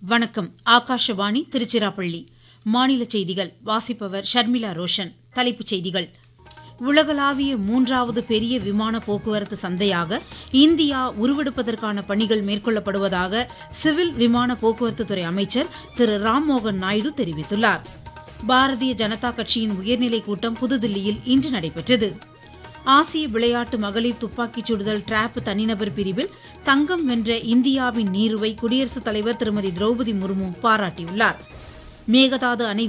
வணக்கம். ஆகாஷவாணி திருச்சிராப்பள்ளி. மாநில செய்திகள் வாசிப்பவர் ஷர்மிளா ரோஷன். தலைப்புச் செய்திகள். உலகளாவிய 3வது பெரிய விமான போக்குவரத்து சந்தையாக இந்தியா உருவெடுப்பதற்கான பணிகள் மேற்கொள்ளப்படுவதாக சிவில் விமான போக்குவரத்துத்துறை அமைச்சர் திரு ராம்மோகன் நாயுடு தெரிவித்துள்ளார். பாரதிய ஜனதா கட்சியின் உயர்நிலைக் கூட்டம் புதுதில்லியில் இன்று நடைபெற்றது. ஆசிய விளையாட்டு மகளிர் துப்பாக்கிச் சுடுதல் டிராப் தனிநபர் பிரிவில் தங்கம் வென்ற இந்தியாவின் நீருவை குடியரசுத் தலைவர் திருமதி திரௌபதி முர்மு பாராட்டியுள்ளார். மேகதாது அணை